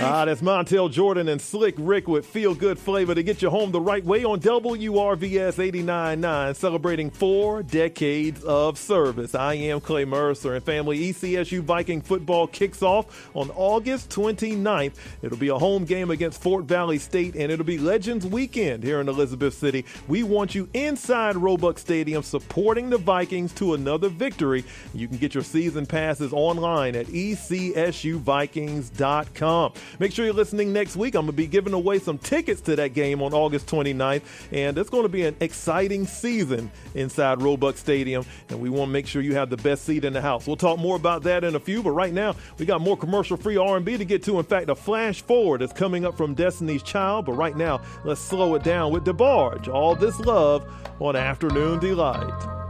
That's Montel Jordan and Slick Rick with Feel Good Flavor to get you home the right way on WRVS 89.9, celebrating 4 decades of service. I am Clay Mercer, and family, ECSU Viking football kicks off on August 29th. It'll be a home game against Fort Valley State, and it'll be Legends Weekend here in Elizabeth City. We want you inside Roebuck Stadium supporting the Vikings to another victory. You can get your season passes online at ECSUVikings.com. Make sure you're listening next week. I'm going to be giving away some tickets to that game on August 29th, and it's going to be an exciting season inside Roebuck Stadium, and we want to make sure you have the best seat in the house. We'll talk more about that in a few, but right now we got more commercial-free R&B to get to. In fact, a flash forward is coming up from Destiny's Child, but right now let's slow it down with DeBarge. All This Love on Afternoon Delight.